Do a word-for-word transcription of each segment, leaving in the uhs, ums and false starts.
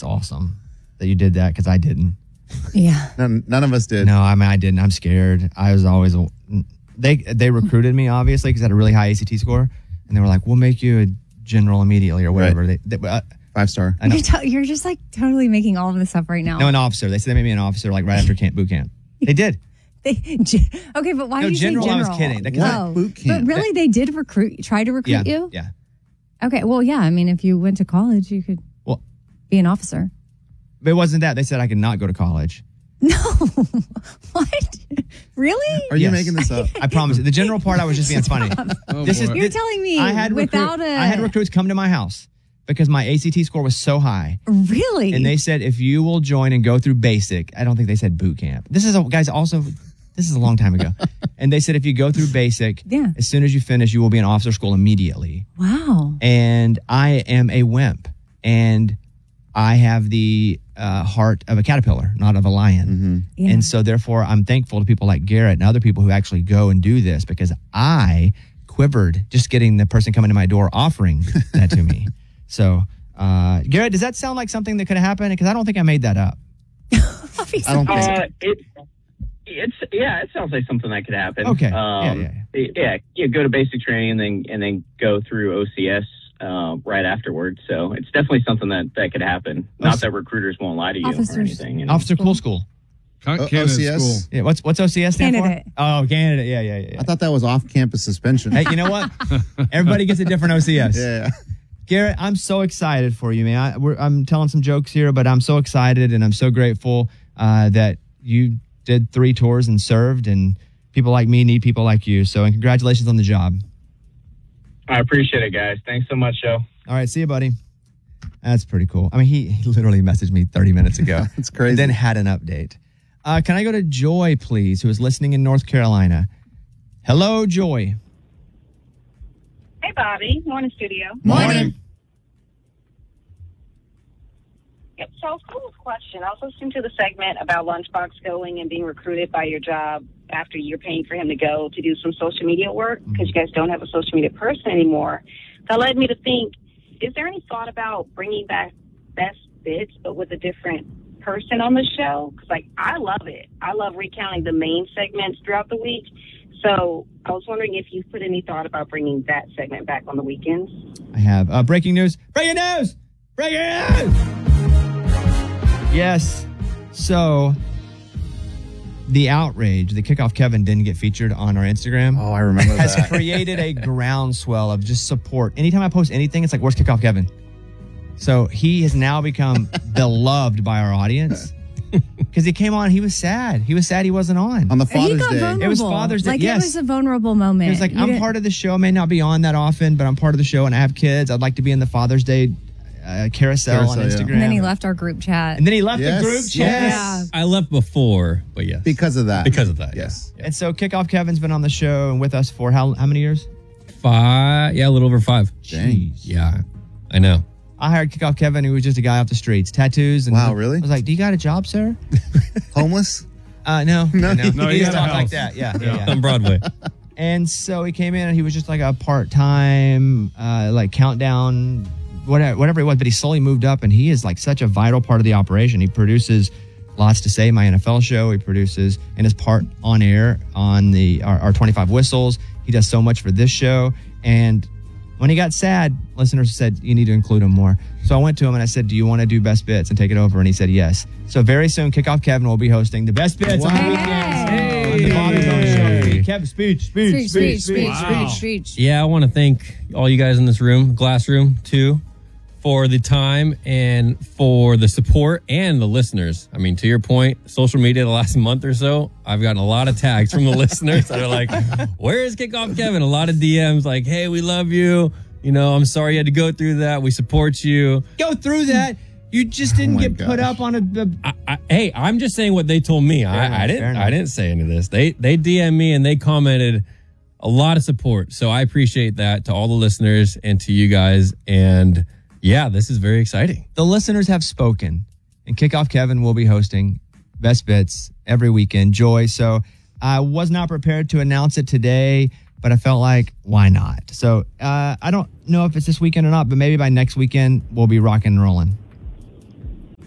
that's awesome that you did that because I didn't. Yeah. None, none of us did. No, I mean, I didn't. I'm scared. I was always, a, they they recruited me, obviously, because I had a really high A C T score. And they were like, we'll make you a general immediately or whatever. Right. They, they, uh, Five star. I know. You're, t- you're just like totally making all of this up right now. No, an officer. They said they made me an officer like right after camp, boot camp. They did. They, ge- okay, but why No, did you general, say I general? was kidding. That- What? Oh, Boot camp. But really, they did recruit, try to recruit Yeah. you? Yeah. Okay, well, yeah. I mean, if you went to college, you could Well, be an officer. but it wasn't that. They said I could not go to college. No. What? Really? Are you Yes. making this up? I promise. The general part, I was just being funny. Oh, This is boy. You're this- telling me I had without recruit- a... I had recruits come to my house because my A C T score was so high. Really? And they said, if you will join and go through basic, I don't think they said boot camp. This is, a, guys, also, this is a long time ago. And they said, if you go through basic, Yeah. as soon as you finish, you will be in officer school immediately. Wow. And I am a wimp. And I have the uh, heart of a caterpillar, not of a lion. Yeah. And so, therefore, I'm thankful to people like Garrett and other people who actually go and do this because I quivered just getting the person coming to my door offering that to me. So, uh, Garrett, does that sound like something that could have happened? Because I don't think I made that up. Obviously. I don't think so. Uh, it, it's yeah, it sounds like something that could happen. Okay. Um, Yeah, yeah, yeah. You go to basic training and then and then go through O C S uh, right afterwards. So it's definitely something that, that could happen. Not that recruiters won't lie to you Officers. or anything. You know? Officer Cool School. Con- O- Candidate O C S? school. Yeah, what's what's O C S stand Candidate. for? Oh, candidate. Yeah, yeah, yeah. I thought that was off-campus suspension. Hey, you know what? Everybody gets a different O C S. yeah. Garrett, I'm so excited for you, man. I, we're, I'm telling some jokes here, but I'm so excited and I'm so grateful uh, that you did three tours and served, and people like me need people like you. So, and congratulations on the job. I appreciate it, guys. Thanks so much, Joe. All right, see you, buddy. That's pretty cool. I mean, he, he literally messaged me thirty minutes ago. It's crazy. And then had an update. Uh, can I go to Joy, please, who is listening in North Carolina? Hello, Joy. Hey, Bobby. Morning, studio. Morning. Yep, so cool question. I was listening to the segment about Lunchbox going and being recruited by your job after you're paying for him to go to do some social media work because you guys don't have a social media person anymore. That led me to think, is there any thought about bringing back Best Bits but with a different person on the show? Because, like, I love it. I love recounting the main segments throughout the week. So I was wondering if you've put any thought about bringing that segment back on the weekends. I have uh, breaking news. Breaking news! Breaking news! Yes. So, the outrage, the kickoff Kevin didn't get featured on our Instagram. Oh, I remember has that. created a groundswell of just support. Anytime I post anything, it's like, where's kickoff Kevin? So he has now become beloved by our audience because he came on. He was sad. He was sad he wasn't on. On the he Father's got Day. vulnerable. It was Father's Day, Like, yes. it was a vulnerable moment. He was like, You I'm didn't- part of the show. I may not be on that often, but I'm part of the show and I have kids. I'd like to be in the Father's Day uh, carousel, on Carousel, yeah. Instagram. And then he left our group chat. And then he left Yes, the group chat. yes. Yeah. I left before, but yes. Because of that. Because of that, Yes. And so Kickoff Kevin's been on the show and with us for how how many years? Five, yeah, a little over five. Dang. Yeah, I know. I hired Kickoff Kevin, who was just a guy off the streets, tattoos. And Wow, really? I was like, do you got a job, sir? Homeless? Uh, no, no, no. No, he he just had a talked like house. that. Yeah, yeah, yeah. On Broadway. And so he came in and he was just like a part-time, uh, like countdown, whatever, whatever it was. But he slowly moved up, and he is like such a vital part of the operation. He produces Lots to Say, my N F L show. He produces and is part on air on the our, our twenty-five Whistles. He does so much for this show. And when he got sad, listeners said, you need to include him more. So I went to him and I said, do you want to do Best Bits and take it over? And he said, yes. So very soon, Kickoff Kevin will be hosting the Best Bits on the Wow. weekends. Hey. On the Bobby Bone Show. Kevin, speech, Speech, speech, speech, speech, Wow. speech, speech. Yeah, I want to thank all you guys in this room, glass room, too, for the time and for the support and the listeners. I mean, to your point, social media the last month or so, I've gotten a lot of tags from the listeners that are like, where is Kickoff Kevin? A lot of D Ms like, hey, we love you. You know, I'm sorry you had to go through that. We support you. Go through that. You just didn't Oh my get put gosh. up on a. a I, I, hey, I'm just saying what they told me. enough, I, I fair didn't. enough. I didn't say any of this. They they D M me and they commented a lot of support. So I appreciate that to all the listeners and to you guys. And yeah, this is very exciting. the listeners have spoken, and Kickoff Kevin will be hosting Best Bits every weekend. Joy. So I was not prepared to announce it today, but I felt like, why not? So uh, I don't know if it's this weekend or not, but maybe by next weekend we'll be rocking and rolling.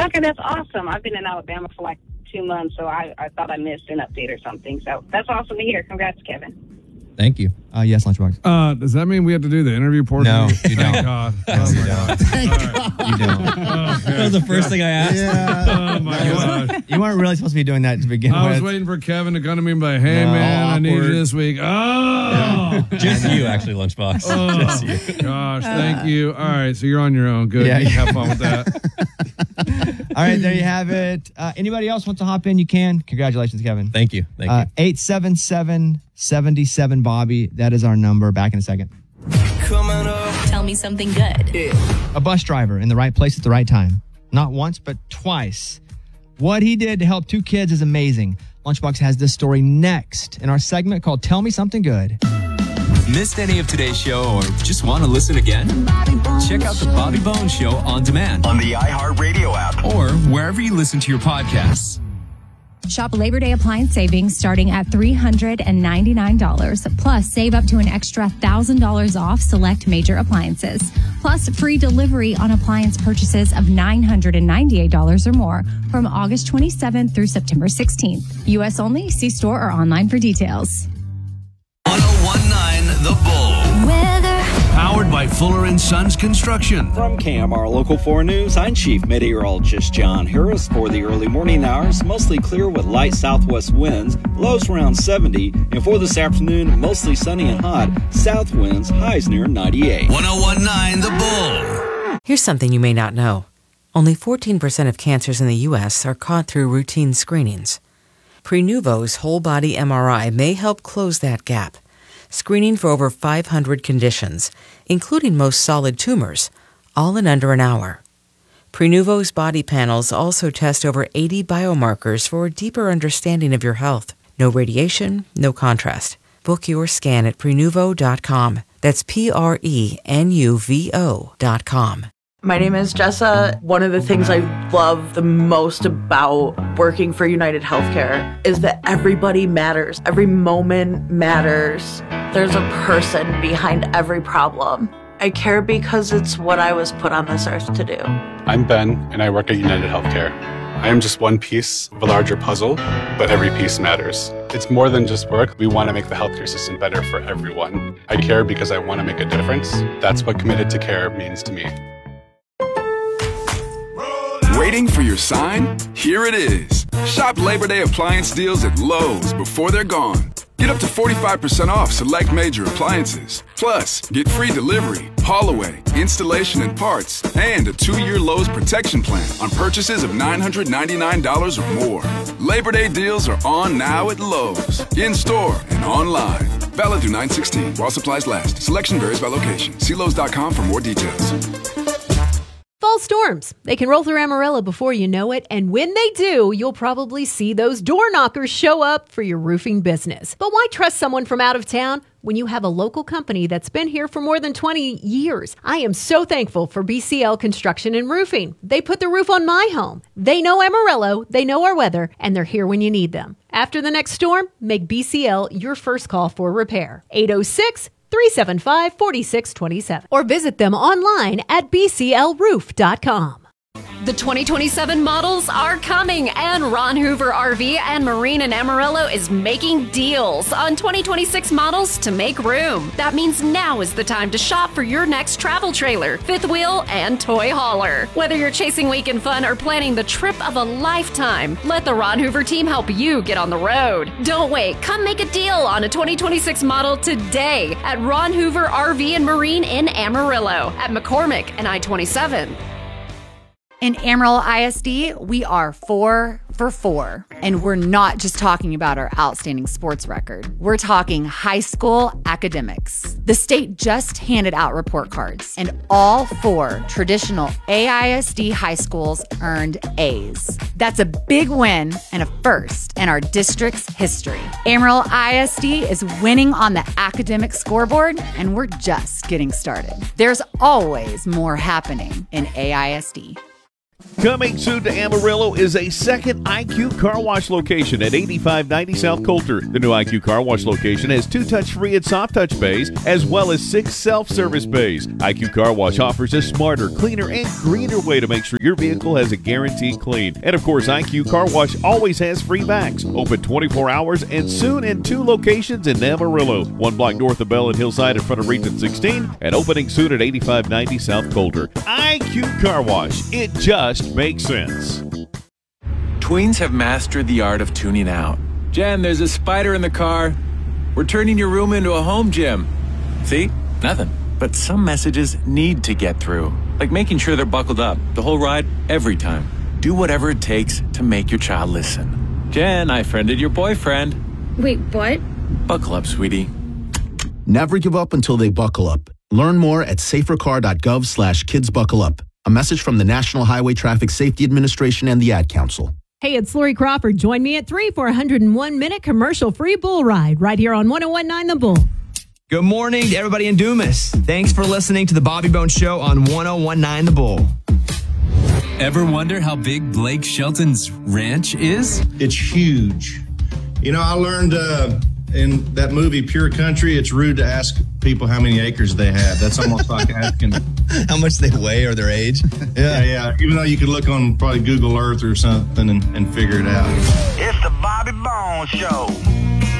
Okay, that's awesome. I've been in Alabama for like two months, so I, I thought I missed an update or something. So that's awesome to hear. Congrats, Kevin. Thank you. Uh, yes, Lunchbox. Uh, does that mean we have to do the interview portion? No, you Thank don't. God. Yes, Oh, you my don't. God. Thank All right. God. You don't. That was the first thing I asked. Yeah. Oh, my God. You weren't really supposed to be doing that to begin I was with. waiting for Kevin to come to me and be like, hey, No, man, I need you awkward. this week. Oh, Just you, actually, Lunchbox. oh Just you. gosh, thank you. All right, so you're on your own. Good. Yeah, You yeah. have fun with that. All right, there you have it. Uh, anybody else wants to hop in? You can. Congratulations, Kevin. Thank you. Thank Uh, you. eight seven seven, seven seven, Bobby. That is our number. Back in a second. Tell me something good. A bus driver in the right place at the right time. Not once, but twice. What he did to help two kids is amazing. Lunchbox has this story next in our segment called Tell Me Something Good. Missed any of today's show or just want to listen again? Check out the Bobby Bones Show on demand on the iHeartRadio app or wherever you listen to your podcasts. Shop Labor Day appliance savings starting at three hundred ninety-nine dollars. Plus, save up to an extra one thousand dollars off select major appliances. Plus, free delivery on appliance purchases of nine hundred ninety-eight dollars or more from August twenty-seventh through September sixteenth. U S only. See store or online for details. one oh one point nine The Bull. Weather. Powered by Fuller and Sons Construction. From K M R Local four News, I'm Chief Meteorologist John Harris. For the early morning hours, mostly clear with light southwest winds, lows around seventy. And for this afternoon, mostly sunny and hot, south winds, highs near ninety-eight. one oh one point nine The Bull. Here's something you may not know. Only fourteen percent of cancers in the U S are caught through routine screenings. Prenuvo's whole body M R I may help close that gap. Screening for over five hundred conditions, including most solid tumors, all in under an hour. Prenuvo's body panels also test over eighty biomarkers for a deeper understanding of your health. No radiation, no contrast. Book your scan at prenuvo dot com. That's P R E N U V O dot com. My name is Jessa. One of the things I love the most about working for United Healthcare is that everybody matters. Every moment matters. There's a person behind every problem. I care because it's what I was put on this earth to do. I'm Ben, and I work at United Healthcare. I am just one piece of a larger puzzle, but every piece matters. It's more than just work. We want to make the healthcare system better for everyone. I care because I want to make a difference. That's what committed to care means to me. Waiting for your sign? Here it is. Shop Labor Day appliance deals at Lowe's before they're gone. Get up to forty-five percent off select major appliances. Plus, get free delivery, haul away, installation and parts, and a two-year Lowe's protection plan on purchases of nine hundred ninety-nine dollars or more. Labor Day deals are on now at Lowe's, in-store and online. Valid through nine sixteen while supplies last. Selection varies by location. See Lowe's dot com for more details. Fall storms. They can roll through Amarillo before you know it, and when they do, you'll probably see those door knockers show up for your roofing business. But why trust someone from out of town when you have a local company that's been here for more than twenty years? I am so thankful for B C L Construction and Roofing. They put the roof on my home. They know Amarillo, they know our weather, and they're here when you need them. After the next storm, make B C L your first call for repair. eight oh six, three seven five, four six two seven or visit them online at b c l roof dot com. The twenty twenty-seven models are coming, and Ron Hoover R V and Marine in Amarillo is making deals on twenty twenty-six models to make room. That means now is the time to shop for your next travel trailer, fifth wheel, and toy hauler. Whether you're chasing weekend fun or planning the trip of a lifetime, let the Ron Hoover team help you get on the road. Don't wait. Come make a deal on a twenty twenty-six model today at Ron Hoover R V and Marine in Amarillo, at McCormick and I twenty-seven. In Amarillo I S D, we are four for four. And we're not just talking about our outstanding sports record. We're talking high school academics. The state just handed out report cards, and all four traditional A I S D high schools earned A's. That's a big win and a first in our district's history. Amarillo I S D is winning on the academic scoreboard, and we're just getting started. There's always more happening in A I S D. Coming soon to Amarillo is a second I Q Car Wash location at eighty-five ninety South Coulter. The new I Q Car Wash location has two touch-free and soft touch bays, as well as six self-service bays. I Q Car Wash offers a smarter, cleaner, and greener way to make sure your vehicle has a guaranteed clean. And of course, I Q Car Wash always has free backs. Open twenty-four hours and soon in two locations in Amarillo. One block north of Bell and Hillside in front of Region sixteen, and opening soon at eighty-five ninety South Coulter. I Q Car Wash. It just makes sense. Tweens have mastered the art of tuning out. Jen, there's a spider in the car. We're turning your room into a home gym. See? Nothing. But some messages need to get through. Like making sure they're buckled up the whole ride, every time. Do whatever it takes to make your child listen. Jen, I friended your boyfriend. Wait, what? Buckle up, sweetie. Never give up until they buckle up. Learn more at safercar.gov slash kids buckle up. A message from the National Highway Traffic Safety Administration and the Ad Council. Hey, it's Lori Crawford. Join me at three for a one hundred one minute commercial-free bull ride right here on one oh one point nine The Bull. Good morning to everybody in Dumas. Thanks for listening to the Bobby Bones Show on one oh one point nine The Bull. Ever wonder how big Blake Shelton's ranch is? It's huge. You know, I learned uh, in that movie Pure Country, it's rude to ask people how many acres they have. That's almost like asking how much they weigh or their age. Yeah, yeah. yeah. Even though you could look on probably Google Earth or something and, and figure it out. It's the Bobby Bones Show.